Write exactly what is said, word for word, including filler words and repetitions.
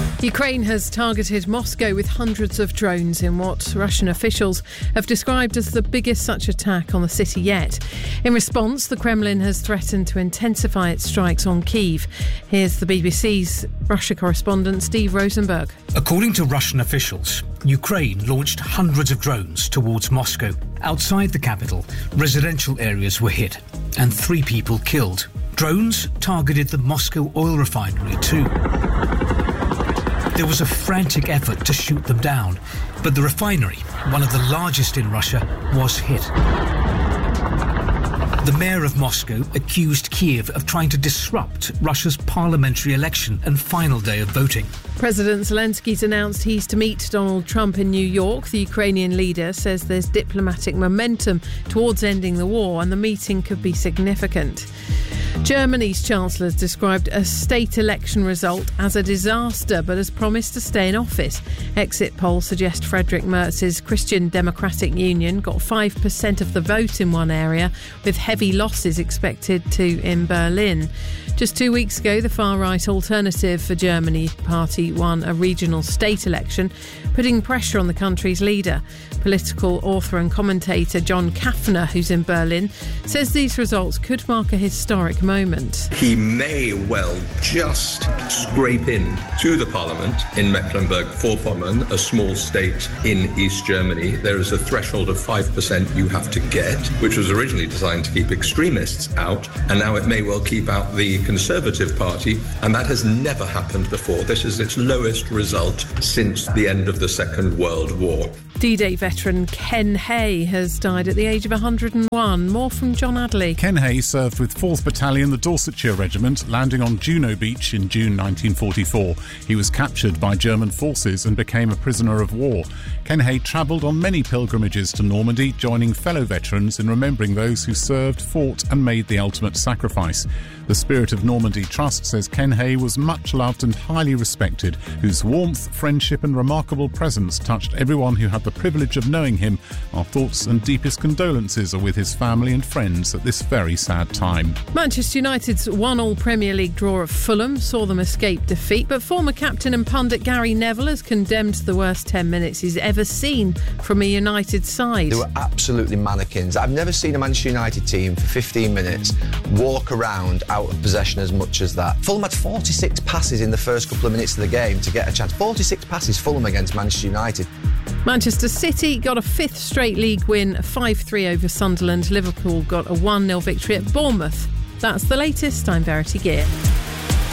Ukraine has targeted Moscow with hundreds of drones in what Russian officials have described as the biggest such attack on the city yet. In response, the Kremlin has threatened to intensify its strikes on Kyiv. Here's the B B C's Russia correspondent Steve Rosenberg. According to Russian officials, Ukraine launched hundreds of drones towards Moscow. Outside the capital, residential areas were hit and three people killed. Drones targeted the Moscow oil refinery too. There was a frantic effort to shoot them down, but the refinery, one of the largest in Russia, was hit. The mayor of Moscow accused Kyiv of trying to disrupt Russia's parliamentary election and final day of voting. President Zelensky's announced he's to meet Donald Trump in New York. The Ukrainian leader says there's diplomatic momentum towards ending the war and the meeting could be significant. Germany's Chancellor has described a state election result as a disaster but has promised to stay in office. Exit polls suggest Friedrich Merz's Christian Democratic Union got five percent of the vote in one area, with heavy losses expected too in Berlin. Just two weeks ago, the far-right Alternative for Germany party won a regional state election, putting pressure on the country's leader. Political author and commentator John Kaffner, who's in Berlin, says these results could mark a historic moment. He may well just scrape in to the parliament in Mecklenburg-Vorpommern, a small state in East Germany. There is a threshold of five percent you have to get, which was originally designed to keep extremists out, and now it may well keep out the Conservative Party, and that has never happened before. This is its lowest result since the end of the Second World War. D-Day veteran Ken Hay has died at the age of one hundred and one. More from John Adley. Ken Hay served with fourth Battalion, the Dorsetshire Regiment, landing on Juno Beach in June nineteen forty-four. He was captured by German forces and became a prisoner of war. Ken Hay travelled on many pilgrimages to Normandy, joining fellow veterans in remembering those who served, fought and made the ultimate sacrifice. The Spirit of Normandy Trust says Ken Hay was much loved and highly respected, whose warmth, friendship and remarkable presence touched everyone who had the privilege of knowing him. Our thoughts and deepest condolences are with his family and friends at this very sad time. Manchester United's one-all Premier League draw at Fulham saw them escape defeat, but former captain and pundit Gary Neville has condemned the worst ten minutes he's ever seen from a United side. They were absolutely mannequins. I've never seen a Manchester United team for fifteen minutes walk around out of possession as much as that. Fulham had forty-six passes in the first couple of minutes of the game to get a chance. forty-six passes Fulham against Manchester United. Manchester City got a fifth straight league win, five three over Sunderland. Liverpool got a one nil victory at Bournemouth. That's the latest. I'm Verity Gear.